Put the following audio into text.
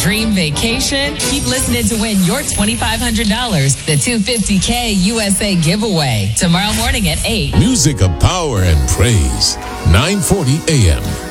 dream vacation? Keep listening to win your $2,500, the $250K USA giveaway, tomorrow morning at 8. Music of power and praise. 940 AM.